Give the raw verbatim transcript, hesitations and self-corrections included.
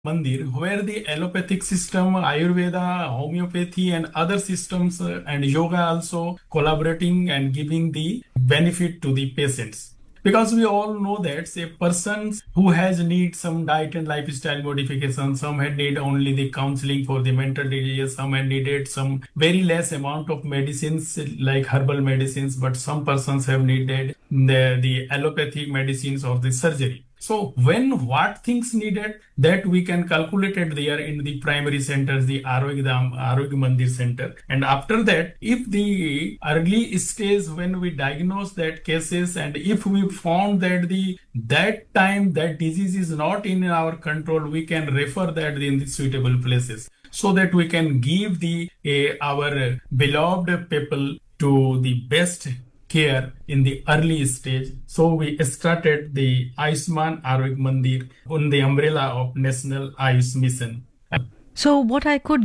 Mandir, where the allopathic system, Ayurveda, homeopathy, and other systems uh, and yoga also collaborating and giving the benefit to the patients. Because we all know that a person who has need some diet and lifestyle modification, some had need only the counseling for the mental disease, some had needed some very less amount of medicines like herbal medicines, but some persons have needed the, the allopathic medicines or the surgery. So when what things needed that we can calculate it there in the primary centers, the Arogya Dham, Arogya Mandir center. And after that, if the early stage when we diagnose that cases and if we found that the that time that disease is not in our control, we can refer that in the suitable places so that we can give the uh, our beloved people to the best care in the early stage. So we started the Ayushman Arogya Mandir on the umbrella of National Ayush Mission. So what I could